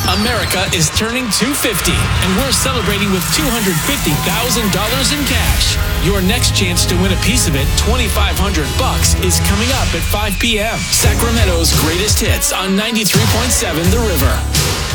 America is turning 250, and we're celebrating with $250,000 in cash. Your next chance to win a piece of it, $2,500, is coming up at 5 p.m. Sacramento's greatest hits on 93.7 The River.